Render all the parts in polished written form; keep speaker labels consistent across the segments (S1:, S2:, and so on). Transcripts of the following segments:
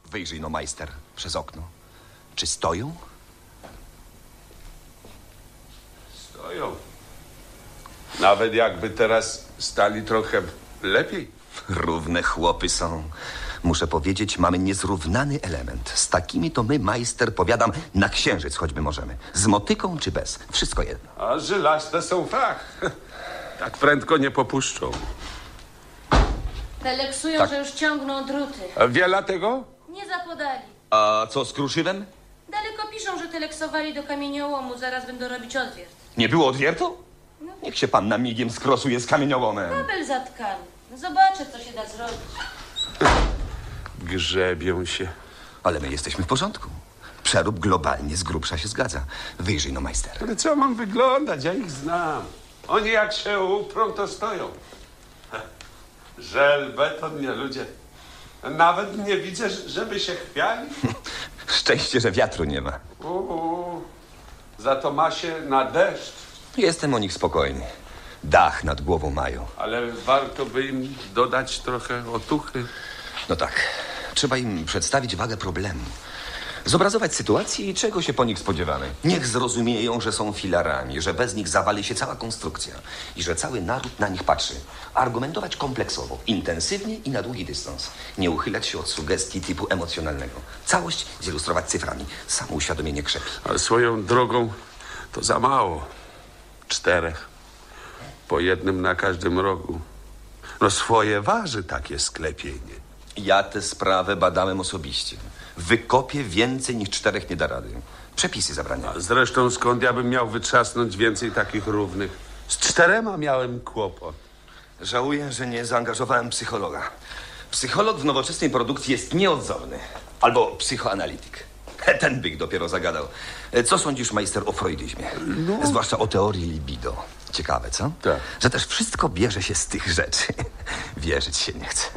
S1: Wyjrzyj no, majster, przez okno. Czy stoją?
S2: Stoją. Nawet jakby teraz stali trochę lepiej.
S1: Równe chłopy są. Muszę powiedzieć, mamy niezrównany element. Z takimi to my, majster, powiadam, na księżyc choćby możemy. Z motyką czy bez. Wszystko jedno.
S2: A żelaźne są fach. Tak prędko nie popuszczą.
S3: Teleksują,
S1: Tak.
S3: że już ciągną druty.
S2: A wiele tego?
S3: Nie zapodali.
S1: A co z kruszywem?
S3: Daleko piszą, że teleksowali do kamieniołomu. Zaraz będą robić odwiert.
S1: Nie było odwiertu? Niech się pan na migiem skrosuje z kamieniołomem.
S3: Kabel zatkany. No zobaczę, co się da zrobić.
S2: Grzebią się.
S1: Ale my jesteśmy w porządku. Przerób globalnie z grubsza się zgadza. Wyjrzyj no, majster.
S2: Ale co mam wyglądać? Ja ich znam. Oni jak się uprą, to stoją. Żel, beton, nie ludzie. Nawet nie widzę, żeby się chwiali.
S1: Szczęście, że wiatru nie ma.
S2: Za to ma się na deszcz.
S1: Jestem o nich spokojny. Dach nad głową mają.
S2: Ale warto by im dodać trochę otuchy.
S1: No tak, trzeba im przedstawić wagę problemu. Zobrazować sytuację i czego się po nich spodziewamy. Niech zrozumieją, że są filarami, że bez nich zawali się cała konstrukcja i że cały naród na nich patrzy. Argumentować kompleksowo, intensywnie i na długi dystans. Nie uchylać się od sugestii typu emocjonalnego. Całość zilustrować cyframi. Samo uświadomienie krzepi.
S2: Ale swoją drogą to za mało. 4. Po jednym na każdym rogu. No swoje waży takie sklepienie.
S1: Ja tę sprawę badałem osobiście. Wykopie więcej niż 4 nie da rady. Przepisy zabraniają.
S2: A zresztą skąd ja bym miał wytrzasnąć więcej takich równych? Z 4 miałem kłopot.
S1: Żałuję, że nie zaangażowałem psychologa. Psycholog w nowoczesnej produkcji jest nieodzowny. Albo psychoanalityk. Ten byk dopiero zagadał. Co sądzisz, majster, o freudyzmie? Zwłaszcza o teorii libido. Ciekawe, co?
S2: Tak.
S1: Że też wszystko bierze się z tych rzeczy. Wierzyć się nie chce.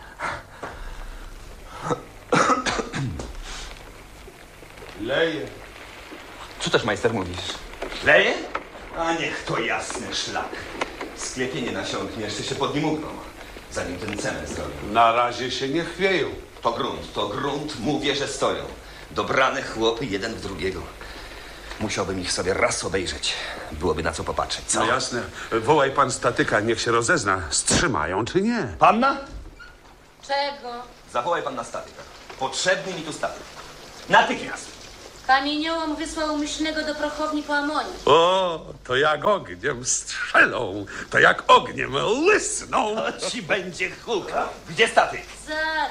S2: Leje.
S1: Co też, majster, mówisz? Leje? A niech to jasny szlak. Sklepienie nasiąknie, jeszcze się pod nim ugną. Zanim ten cement zrobią.
S2: Na razie się nie chwieją.
S1: To grunt, mówię, że stoją. Dobrane chłopy, jeden w drugiego. Musiałbym ich sobie raz obejrzeć. Byłoby na co popatrzeć, co?
S2: No jasne. Wołaj pan statyka, niech się rozezna. Strzymają czy nie?
S1: Panna?
S3: Czego?
S1: Zawołaj pan na statyka. Potrzebny mi tu statyk. Natychmiast.
S3: Kamieniołom wysłał umyślnego do prochowni po amonii.
S2: O, to jak ogniem strzelą, to jak ogniem łysną.
S1: Ci będzie huka. Gdzie statyk?
S3: Zaraz.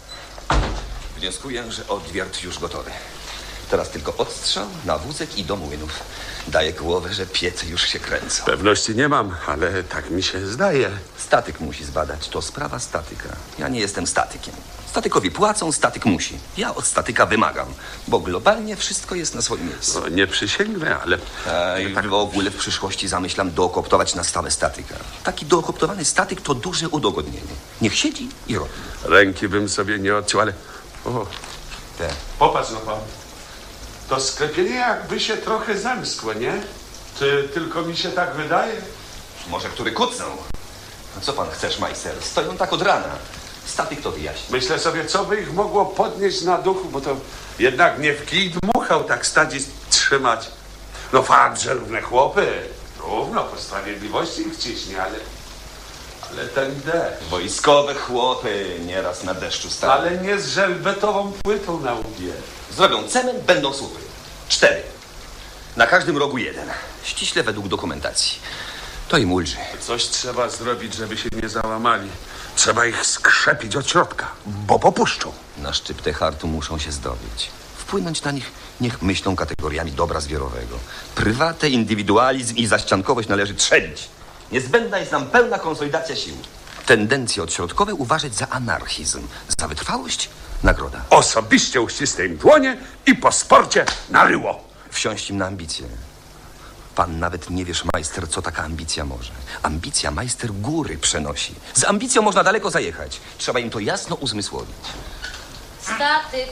S1: Wnioskuję, że odwiert już gotowy. Teraz tylko odstrzał na wózek i do młynów. Daję głowę, że piece już się kręcą.
S2: Pewności nie mam, ale tak mi się zdaje.
S1: Statyk musi zbadać. To sprawa statyka. Ja nie jestem statykiem. Statykowi płacą, statyk musi. Ja od statyka wymagam, bo globalnie wszystko jest na swoim miejscu.
S2: No, nie przysięgnę, ale...
S1: W ogóle w przyszłości zamyślam dookoptować na stałe statyka. Taki dookoptowany statyk to duże udogodnienie. Niech siedzi i robi.
S2: Ręki bym sobie nie odciął, ale... O,
S1: Te.
S2: popatrz no pan. To sklepienie jakby się trochę zamskło, nie? Czy tylko mi się tak wydaje?
S1: Może który kucnął? No co pan chcesz, majster? Stoją tak od rana. Statyk to wyjaśni.
S2: Myślę sobie, co by ich mogło podnieść na duchu, bo to jednak nie w kij dmuchał tak stać i trzymać. No fakt, że równe chłopy, równo po sprawiedliwości ich ciśnie, ale ten deszcz.
S1: Wojskowe chłopy nieraz na deszczu stają.
S2: Ale nie z żelbetową płytą na łbie.
S1: Zrobią cement, będą słupy. 4. Na każdym rogu 1. Ściśle według dokumentacji. To im ulży.
S2: Coś trzeba zrobić, żeby się nie załamali. Trzeba ich skrzepić od środka, bo popuszczą.
S1: Na szczyptę hartu muszą się zdobyć. Wpłynąć na nich niech myślą kategoriami dobra zbiorowego. Prywatę, indywidualizm i zaściankowość należy trzelić. Niezbędna jest nam pełna konsolidacja sił. Tendencje odśrodkowe uważać za anarchizm. Za wytrwałość nagroda.
S2: Osobiście uścisnę im dłonie i po sporcie naryło.
S1: Wsiąść im na ambicje. Pan nawet nie wiesz, majster, co taka ambicja może. Ambicja, majster, góry przenosi. Z ambicją można daleko zajechać. Trzeba im to jasno uzmysłowić.
S3: Statyk.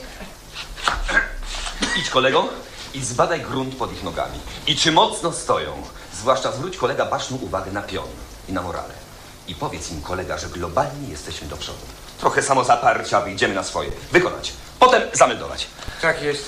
S1: Idź, kolego, i zbadaj grunt pod ich nogami. I czy mocno stoją. Zwłaszcza zwróć, kolega, baczną uwagę na pion i na morale. I powiedz im, kolega, że globalnie jesteśmy do przodu. Trochę samozaparcia, wyjdziemy na swoje. Wykonać. Potem zameldować.
S4: Tak jest.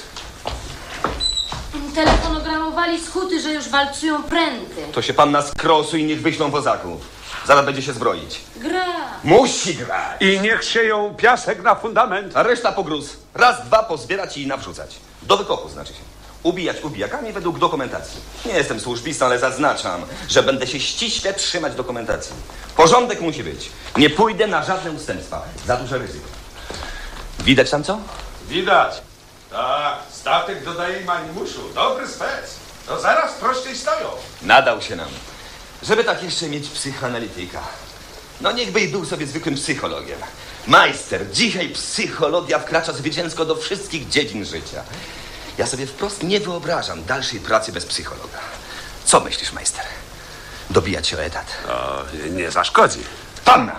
S3: Telefonogramowali z huty, że już walcują pręty.
S1: To się panna skrosu i niech wyślą wozaków. Zaraz będzie się zbroić.
S3: Gra.
S1: Musi grać.
S2: I niech sieją piasek na fundament.
S1: A reszta pogruz. Raz, dwa pozbierać i nawrzucać. Do wykopu znaczy się. Ubijać ubijakami według dokumentacji. Nie jestem służbistą, ale zaznaczam, że będę się ściśle trzymać dokumentacji. Porządek musi być. Nie pójdę na żadne ustępstwa. Za duże ryzyko. Widać tam co?
S2: Widać. Tak, statek dodaje im animuszu. Dobry spec. To zaraz prościej stoją.
S1: Nadał się nam. Żeby tak jeszcze mieć psychoanalityka. No niechby i był sobie zwykłym psychologiem. Majster, dzisiaj psychologia wkracza zwycięsko do wszystkich dziedzin życia. Ja sobie wprost nie wyobrażam dalszej pracy bez psychologa. Co myślisz, majster? Dobijać się o etat.
S2: Nie zaszkodzi.
S1: Panna!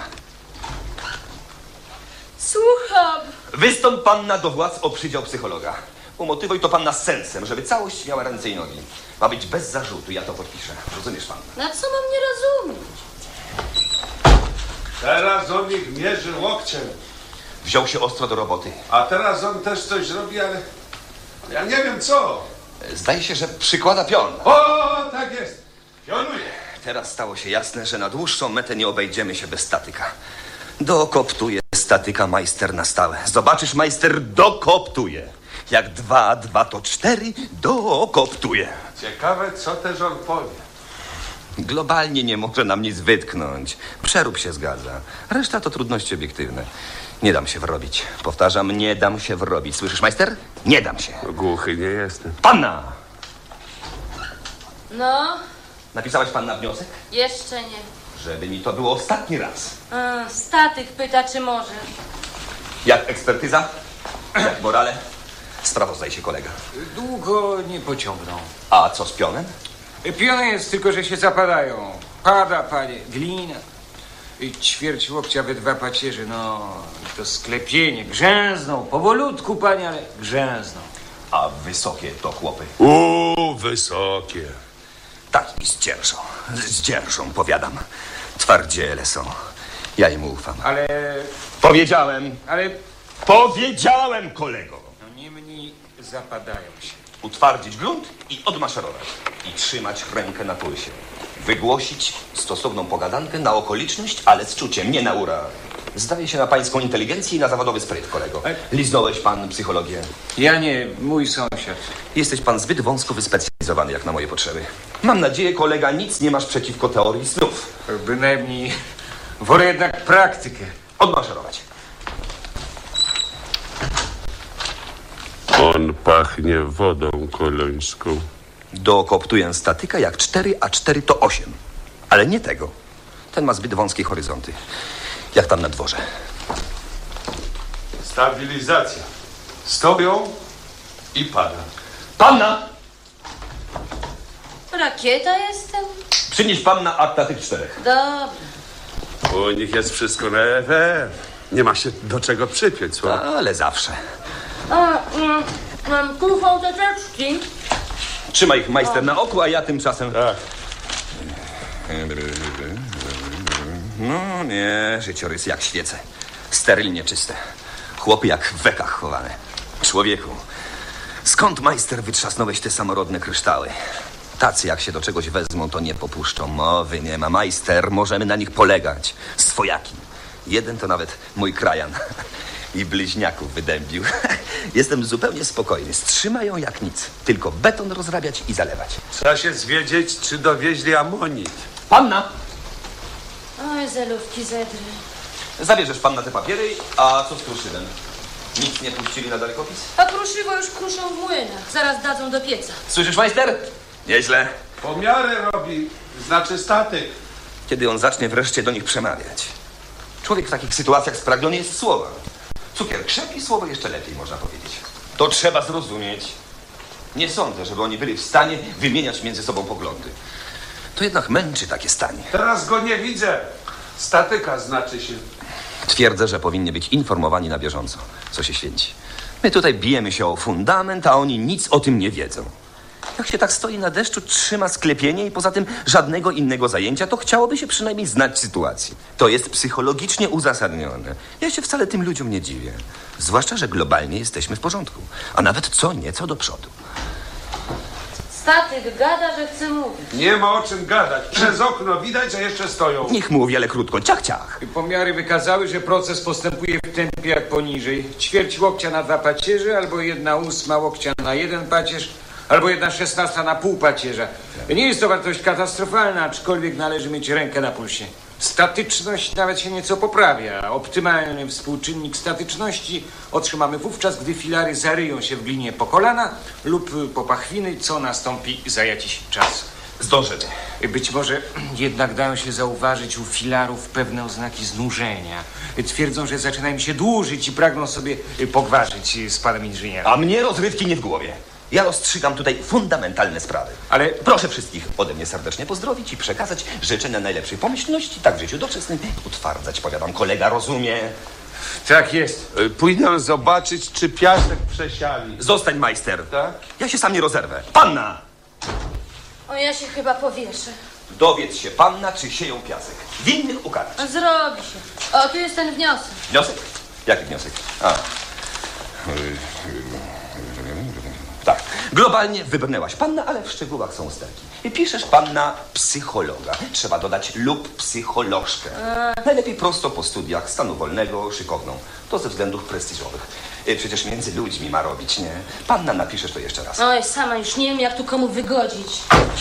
S3: Słucham.
S1: Wystąp panna do władz o przydział psychologa. Umotywuj to panna z sensem, żeby całość miała ręce i nogi. Ma być bez zarzutu, ja to podpiszę. Rozumiesz, panna?
S3: Na co mam nie rozumieć?
S2: Teraz on ich mierzy łokciem.
S1: Wziął się ostro do roboty.
S2: A teraz on też coś robi, ale ja nie wiem co.
S1: Zdaje się, że przykłada pion.
S2: O, tak jest. Pionuje.
S1: Teraz stało się jasne, że na dłuższą metę nie obejdziemy się bez statyka. Dokoptuje statyka majster na stałe. Zobaczysz, majster dokoptuje. Jak 2 a 2 to 4, dokoptuje.
S2: Ciekawe, co też on powie.
S1: Globalnie nie może nam nic wytknąć. Przerób się zgadza. Reszta to trudności obiektywne. Nie dam się wrobić. Powtarzam, nie dam się wrobić. Słyszysz, majster? Nie dam się.
S2: Głuchy nie jestem.
S1: Panna!
S3: No,
S1: Napisałaś panna wniosek?
S3: jeszcze nie.
S1: Żeby mi to było ostatni raz.
S3: Statyk pyta, czy może.
S1: Jak ekspertyza? Jak morale? Sprawozdaj się, kolega.
S4: Długo nie pociągną.
S1: A co z pionem?
S4: Piony jest, tylko że się zapadają. Pada, panie, glina. I ćwierć łokcia we 2 pacierze. No, to sklepienie. Grzęzną. Powolutku, panie, ale grzęzną.
S1: A wysokie to chłopy.
S2: Wysokie.
S1: Tak i zdzierżą, powiadam. Twardziele są. Ja im ufam.
S4: Ale...
S1: Powiedziałem, kolego.
S4: No, niemniej zapadają się.
S1: Utwardzić grunt i odmaszerować. I trzymać rękę na pulsie. Wygłosić stosowną pogadankę na okoliczność, ale z czuciem, nie na ura. Zdaje się na pańską inteligencję i na zawodowy spryt, kolego. Liznąłeś pan psychologię.
S4: Ja nie, mój sąsiad.
S1: Jesteś pan zbyt wąsko wyspecjalizowany jak na moje potrzeby. Mam nadzieję, kolega, nic nie masz przeciwko teorii snów.
S4: Bynajmniej wolę jednak praktykę.
S1: Odmaszerować.
S2: On pachnie wodą kolońską.
S1: Dokoptuję statyka jak 4 a 4 to 8. Ale nie tego. Ten ma zbyt wąskie horyzonty. Jak tam na dworze.
S2: Stabilizacja. Stoją i pada.
S1: Panna!
S3: Rakieta jestem?
S1: Przynieś panna akta tych 4.
S3: Dobra.
S2: U nich jest wszystko na EWF. Nie ma się do czego przypiąć, co?
S1: Ale zawsze.
S3: Mam tu fałdeczki.
S1: Trzymaj ich majster na oku, a ja tymczasem...
S2: Tak.
S1: No nie, życiorys jak świece. Sterylnie czyste. Chłopy jak w wekach chowane. Człowieku, skąd, majster, wytrzasnąłeś te samorodne kryształy? Tacy jak się do czegoś wezmą, to nie popuszczą. Mowy nie ma, majster, możemy na nich polegać. Swojaki. Jeden to nawet mój krajan. I bliźniaków wydębił. Jestem zupełnie spokojny. Strzymają jak nic. Tylko beton rozrabiać i zalewać.
S2: Trzeba się zwiedzieć, czy dowieźli amonit.
S1: Panna!
S3: Oj, zelówki zedry.
S1: Zabierzesz panna te papiery, a co z kruszywem? Nic nie puścili na dalekopis?
S3: A kruszywo już kruszą w młynach. Zaraz dadzą do pieca.
S1: Słyszysz, majster? Nieźle.
S2: Pomiary robi, znaczy statyk.
S1: Kiedy on zacznie wreszcie do nich przemawiać. Człowiek w takich sytuacjach spragniony jest słowa. Cukier krzepi, słowo jeszcze lepiej, można powiedzieć. To trzeba zrozumieć. Nie sądzę, żeby oni byli w stanie wymieniać między sobą poglądy. To jednak męczy takie stanie.
S2: Teraz go nie widzę. Statyka znaczy się.
S1: Twierdzę, że powinni być informowani na bieżąco, co się święci. My tutaj bijemy się o fundament, a oni nic o tym nie wiedzą. Jak się tak stoi na deszczu, trzyma sklepienie i poza tym żadnego innego zajęcia, to chciałoby się przynajmniej znać sytuacji. To jest psychologicznie uzasadnione. Ja się wcale tym ludziom nie dziwię. Zwłaszcza, że globalnie jesteśmy w porządku. A nawet co nieco do przodu.
S3: Statyk gada, że chce mówić.
S2: Nie ma o czym gadać. Przez okno widać, że jeszcze stoją.
S1: Niech mówi, ale krótko. Ciach, ciach.
S4: Pomiary wykazały, że proces postępuje w tempie jak poniżej. Ćwierć łokcia na 2 pacierze, albo 1/8 łokcia na 1 pacierz, albo 1/16 na pół pacierza. Nie jest to wartość katastrofalna, aczkolwiek należy mieć rękę na pulsie. Statyczność nawet się nieco poprawia. Optymalny współczynnik statyczności otrzymamy wówczas, gdy filary zaryją się w glinie po kolana lub po pachwiny, co nastąpi za jakiś czas.
S1: Zdążymy.
S4: Być może jednak dają się zauważyć u filarów pewne oznaki znużenia. Twierdzą, że zaczyna im się dłużyć i pragną sobie pogwarzyć z panem inżynierem.
S1: A mnie rozrywki nie w głowie. Ja rozstrzygam tutaj fundamentalne sprawy.
S4: Ale-
S1: proszę wszystkich ode mnie serdecznie pozdrowić i przekazać życzenia najlepszej pomyślności, tak w życiu doczesnym, utwardzać, powiadam, kolega rozumie.
S4: Tak jest.
S2: Pójdę zobaczyć, czy piasek przesiali.
S1: Zostań, majster.
S2: Tak?
S1: Ja się sam nie rozerwę. Panna!
S3: O, ja się chyba powieszę.
S1: Dowiedz się, panna, czy sieją piasek. Winnych ukarać.
S3: A zrobi się. O, tu jest ten wniosek.
S1: Wniosek? Jaki wniosek? A. Tak. Globalnie wybrnęłaś panna, ale w szczegółach są usterki. I piszesz panna psychologa. Trzeba dodać lub psycholożkę. Najlepiej prosto po studiach stanu wolnego, szykowną. To ze względów prestiżowych. Przecież między ludźmi ma robić, nie? Panna, napiszesz to jeszcze raz.
S3: Oj, sama już nie wiem, jak tu komu wygodzić.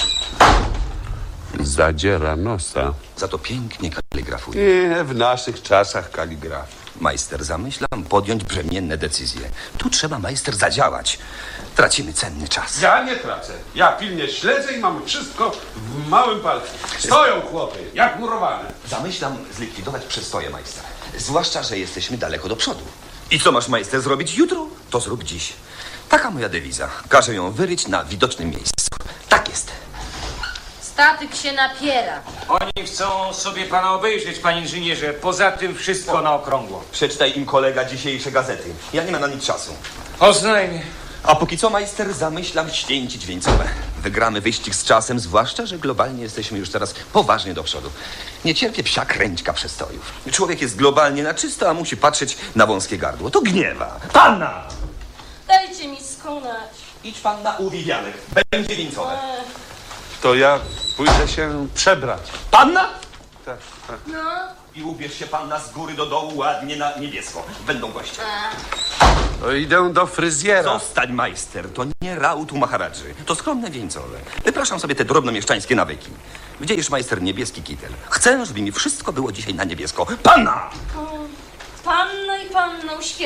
S2: Zadziera nosa.
S1: Za to pięknie kaligrafuje.
S2: Nie, w naszych czasach kaligrafii.
S1: Majster, zamyślam podjąć brzemienne decyzje. Tu trzeba, majster, zadziałać. Tracimy cenny czas.
S2: Ja nie tracę. Ja pilnie śledzę i mam wszystko w małym palcu. Stoją chłopy, jak murowane.
S1: Zamyślam zlikwidować przestoje, majster. Zwłaszcza, że jesteśmy daleko do przodu. I co masz, majster, zrobić jutro? To zrób dziś. Taka moja dewiza. Każę ją wyryć na widocznym miejscu. Tak jest.
S3: Statyk się napiera.
S4: Oni chcą sobie pana obejrzeć, panie inżynierze. Poza tym wszystko na okrągło.
S1: Przeczytaj im, kolega, dzisiejsze gazety. Ja nie mam na nic czasu.
S4: Oznajmie.
S1: A póki co, majster, zamyślam święcić wieńcowe. Wygramy wyścig z czasem, zwłaszcza, że globalnie jesteśmy już teraz poważnie do przodu. Nie cierpię psia kręćka przestojów. Człowiek jest globalnie na czysto, a musi patrzeć na wąskie gardło. To gniewa. Panna!
S3: Dajcie mi skonać.
S1: Idź pan na uwiwianek. Będzie wieńcowe.
S2: To ja pójdę się przebrać.
S1: Panna?
S2: Tak, tak.
S3: No,
S1: I ubierz się panna z góry do dołu ładnie na niebiesko. Będą goście.
S2: To idę do fryzjera.
S1: Zostań, majster. To nie raut u Maharadży. To skromne wieńcowe. Wypraszam sobie te drobnomieszczańskie nawyki. Widzielisz, majster, niebieski kitel. Chcę, żeby mi wszystko było dzisiaj na niebiesko. Panna!
S3: panno i panną